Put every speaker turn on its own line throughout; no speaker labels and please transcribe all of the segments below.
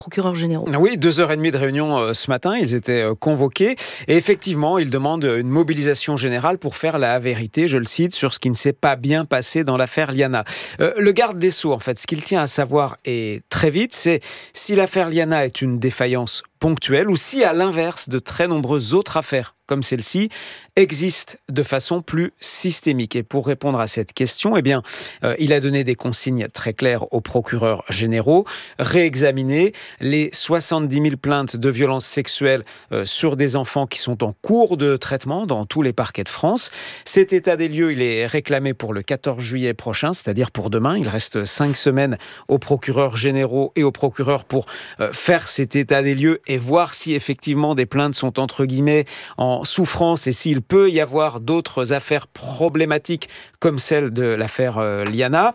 procureurs généraux.
Oui, 2h30 de réunion ce matin, ils étaient convoqués et effectivement, ils demandent une mobilisation générale pour faire la vérité, je le cite, sur ce qui ne s'est pas bien passé dans l'affaire Liana. Le garde des Sceaux, en fait, ce qu'il tient à savoir et très vite, c'est si l'affaire Liana est une défaillance ponctuelle ou si, à l'inverse, de très nombreuses autres affaires, comme celle-ci, existent de façon plus systémique. Et pour répondre à cette question, il a donné des consignes très claires aux procureurs généraux, réexaminer les 70 000 plaintes de violences sexuelles sur des enfants qui sont en cours de traitement dans tous les parquets de France. Cet état des lieux, il est réclamé pour le 14 juillet prochain, c'est-à-dire pour demain. Il reste 5 semaines aux procureurs généraux et aux procureurs pour faire cet état des lieux et voir si effectivement des plaintes sont entre guillemets en souffrance et s'il peut y avoir d'autres affaires problématiques comme celle de l'affaire Liana.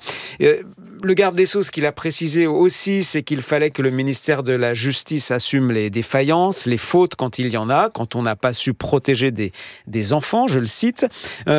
Le garde des Sceaux, ce qu'il a précisé aussi, c'est qu'il fallait que le ministère de la Justice assume les défaillances, les fautes quand il y en a, quand on n'a pas su protéger des enfants, je le cite.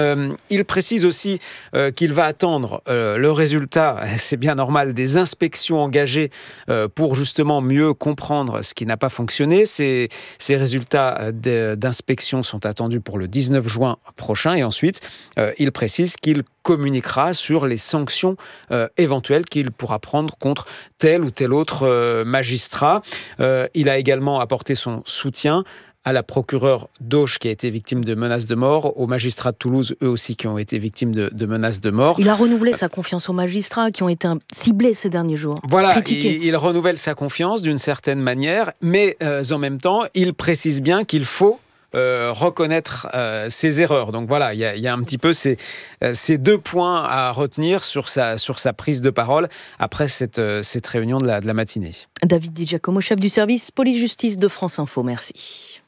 Il précise aussi qu'il va attendre le résultat, c'est bien normal, des inspections engagées pour justement mieux comprendre ce qui n'a pas fonctionné. Ces résultats d'inspection sont attendus pour le 19 juin prochain et ensuite, il précise qu'il communiquera sur les sanctions éventuelles qu'il pourra prendre contre tel ou tel autre magistrat. Il a également apporté son soutien à la procureure d'Auch qui a été victime de menaces de mort, aux magistrats de Toulouse, eux aussi, qui ont été victimes de menaces de mort.
Il a renouvelé sa confiance aux magistrats qui ont été ciblés ces derniers jours.
Voilà, il renouvelle sa confiance d'une certaine manière, mais en même temps, il précise bien qu'il faut reconnaître ses erreurs. Donc voilà, il y a un petit peu ces 2 points à retenir sur sa prise de parole après cette réunion de la matinée.
David Di Giacomo, chef du service police-justice de France Info, merci.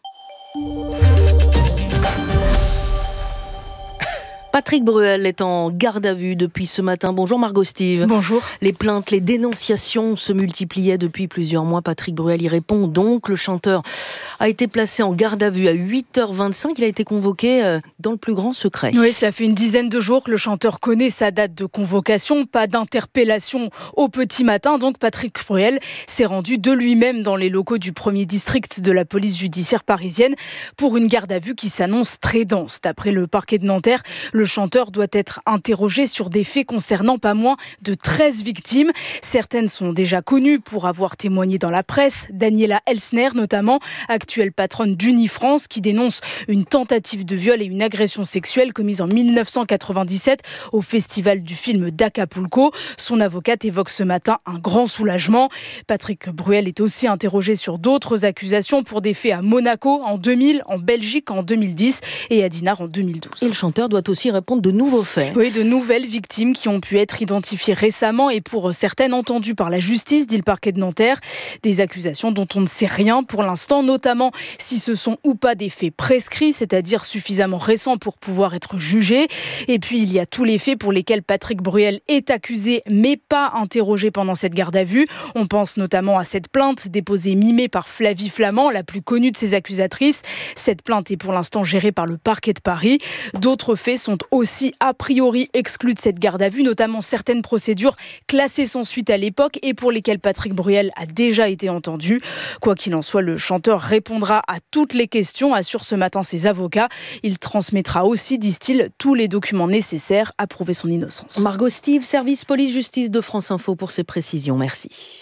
Patrick Bruel est en garde à vue depuis ce matin. Bonjour Margot Steve.
Bonjour.
Les plaintes, les dénonciations se multipliaient depuis plusieurs mois. Patrick Bruel y répond donc. Le chanteur a été placé en garde à vue à 8h25. Il a été convoqué dans le plus grand secret.
Oui, cela fait une dizaine de jours que le chanteur connaît sa date de convocation. Pas d'interpellation au petit matin. Donc Patrick Bruel s'est rendu de lui-même dans les locaux du 1er district de la police judiciaire parisienne pour une garde à vue qui s'annonce très dense. D'après le parquet de Nanterre, le chanteur doit être interrogé sur des faits concernant pas moins de 13 victimes. Certaines sont déjà connues pour avoir témoigné dans la presse. Daniela Elsner, notamment, actuelle patronne d'Unifrance, qui dénonce une tentative de viol et une agression sexuelle commise en 1997 au festival du film d'Acapulco. Son avocate évoque ce matin un grand soulagement. Patrick Bruel est aussi interrogé sur d'autres accusations pour des faits à Monaco en 2000, en Belgique en 2010 et à Dinard en 2012.
Et le chanteur doit aussi répondre de nouveaux faits.
Oui, de nouvelles victimes qui ont pu être identifiées récemment et pour certaines entendues par la justice, dit le parquet de Nanterre. Des accusations dont on ne sait rien pour l'instant, notamment si ce sont ou pas des faits prescrits, c'est-à-dire suffisamment récents pour pouvoir être jugés. Et puis, il y a tous les faits pour lesquels Patrick Bruel est accusé, mais pas interrogé pendant cette garde à vue. On pense notamment à cette plainte déposée mi-mai par Flavie Flament, la plus connue de ses accusatrices. Cette plainte est pour l'instant gérée par le parquet de Paris. D'autres faits sont aussi a priori exclus de cette garde à vue, notamment certaines procédures classées sans suite à l'époque et pour lesquelles Patrick Bruel a déjà été entendu. Quoi qu'il en soit, le chanteur répondra à toutes les questions, assurent ce matin ses avocats. Il transmettra aussi, disent-ils, tous les documents nécessaires à prouver son innocence.
Margot Steve, service police-justice de France Info pour ces précisions. Merci.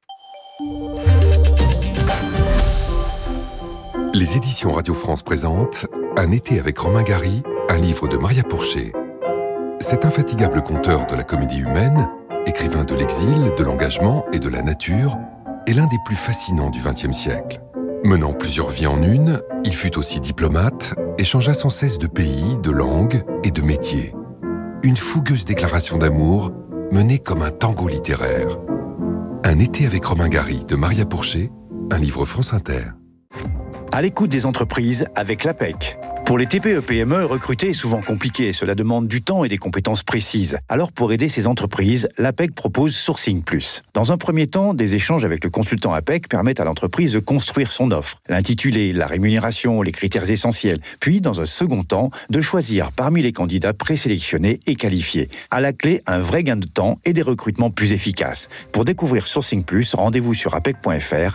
Les éditions Radio France présentent Un été avec Romain Gary, un livre de Maria Pourchet. Cet infatigable conteur de la comédie humaine, écrivain de l'exil, de l'engagement et de la nature, est l'un des plus fascinants du XXe siècle. Menant plusieurs vies en une, il fut aussi diplomate et changea sans cesse de pays, de langue et de métier. Une fougueuse déclaration d'amour menée comme un tango littéraire. Un été avec Romain Gary de Maria Pourchet, un livre France Inter.
À l'écoute des entreprises avec l'APEC. Pour les TPE-PME, recruter est souvent compliqué. Cela demande du temps et des compétences précises. Alors, pour aider ces entreprises, l'APEC propose Sourcing Plus. Dans un premier temps, des échanges avec le consultant APEC permettent à l'entreprise de construire son offre. L'intitulé, la rémunération, les critères essentiels. Puis, dans un second temps, de choisir parmi les candidats présélectionnés et qualifiés. À la clé, un vrai gain de temps et des recrutements plus efficaces. Pour découvrir Sourcing Plus, rendez-vous sur apec.fr